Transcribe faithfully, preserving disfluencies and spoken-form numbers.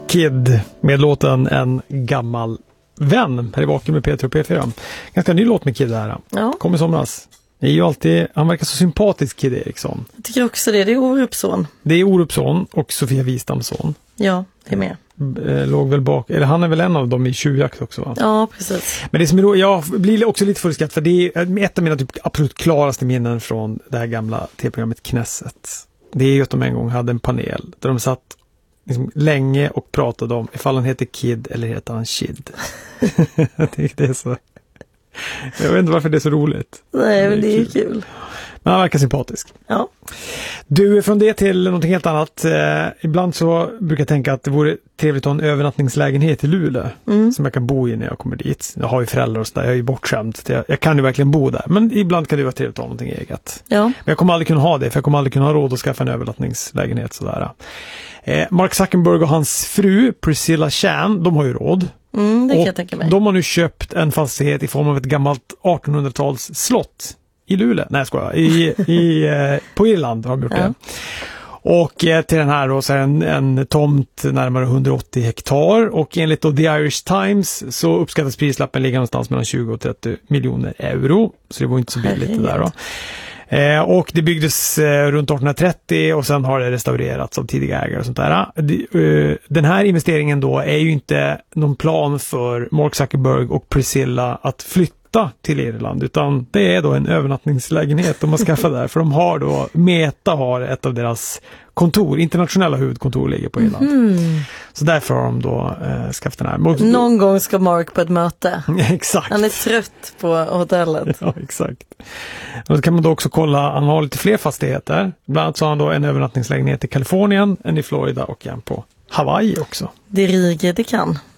Kid med låten En gammal vän här i Vaken med Peter och P fyra. Ganska ny låt med Kid här. Ja. Kom i somras. Det är ju alltid, han verkar så sympatisk, Kid Eriksson. Jag tycker också det, det är Orupsson. Det är Orupsson och Sofia Wistamsson. Ja, det är med. Låg väl bak, eller han är väl en av dem i Tjuvjakt också, va? Ja, precis. Men det som är då, jag blir också lite fullskatt för det är ett av mina typ absolut klaraste minnen från det här gamla tv-programmet Knesset. Det är ju att de en gång hade en panel där de satt liksom länge och pratade om ifall han heter Kid eller heter han Kid. det, det är så. Jag vet inte varför det är så roligt. Nej, men det är, det är kul. kul. Men han verkar sympatisk. Ja. Du, från det till någonting helt annat. Eh, ibland så brukar jag tänka att det vore trevligt att ha en övernattningslägenhet i Luleå. Mm. Som jag kan bo i när jag kommer dit. Jag har ju föräldrar och sådär. Jag är ju bortskämd. Jag, jag kan ju verkligen bo där. Men ibland kan det vara trevligt att ha någonting eget. Ja. Men jag kommer aldrig kunna ha det. För jag kommer aldrig kunna ha råd att skaffa en övernattningslägenhet sådär. Eh, Mark Zuckerberg och hans fru Priscilla Chan, de har ju råd. Mm, det kan och jag tänka mig. De har nu köpt en fastighet i form av ett gammalt artonhundratals slott i Luleå. Nej, jag skojar. I, i, eh, på Irland har de gjort ja. det. Och eh, till den här då så är en, en tomt närmare hundraåttio hektar. Och enligt då The Irish Times så uppskattas prislappen ligga någonstans mellan tjugo och trettio miljoner euro. Så det var inte så billigt det där då. Eh, och det byggdes eh, runt artonhundratrettio och sen har det restaurerats av tidiga ägare och sånt där. De, eh, den här investeringen då är ju inte någon plan för Mark Zuckerberg och Priscilla att flytta till Irland, utan det är då en övernattningslägenhet de har skaffat där. För de har då, Meta har ett av deras kontor, internationella huvudkontor ligger på Irland. Mm. Så därför har de då eh, skaffat den här. Någon gång ska Mark på ett möte. Exakt. Han är trött på hotellet. Ja, exakt. Och så kan man då också kolla, han har lite fler fastigheter. Bland annat så har han då en övernattningslägenhet i Kalifornien, en i Florida och en på Hawaii också. Det riger det kan.